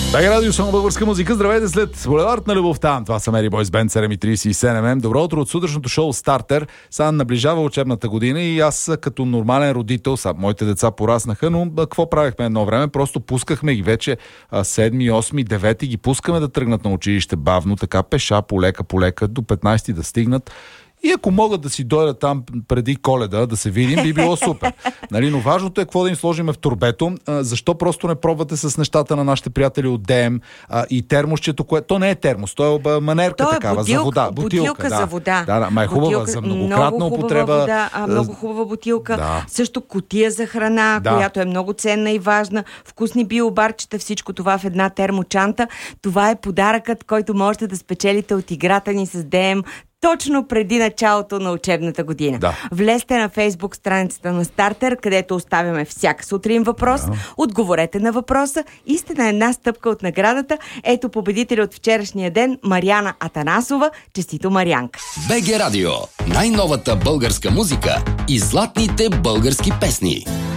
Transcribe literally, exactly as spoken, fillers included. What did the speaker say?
Така, радио, само българска музика. Здравейте след Булевард на любовта. Това са Мери Бойс Бенд седем и трийсет и седем. Добро утро от сутрешното шоу Стартер. Сега наближава учебната година и аз като нормален родител, са, моите деца пораснаха, но какво правихме едно време? Просто пускахме ги вече седми, осми, девети, ги пускаме да тръгнат на училище бавно, така пеша, полека, полека, до петнайсети да стигнат. И ако могат да си дойдат там преди Коледа да се видим, би било супер. Нали, но важното е какво да им сложим в турбето. А, защо просто не пробвате с нещата на нашите приятели от ДМ а, и термосчето, което... То не е термос, то е манерка то е такава, бутилка, за вода. Бутилка, бутилка да. за вода. Да, да, ма е хубава бутилка, за многократна много употреба. Вода, а, много хубава бутилка. Да. Също кутия за храна, да. която е много ценна и важна. Вкусни биобарчета, всичко това в една термочанта. Това е подаръкът, който можете да спечелите от играта ни с ДМ точно преди началото на учебната година. Да. Влезте на Фейсбук страницата на Стартер, където оставяме всяка сутрин въпрос. Да. Отговорете на въпроса и сте на една стъпка от наградата. Ето победителя от вчерашния ден, Мариана Атанасова. Честито, Марианка! БГ Радио. Най-новата българска музика и златните български песни.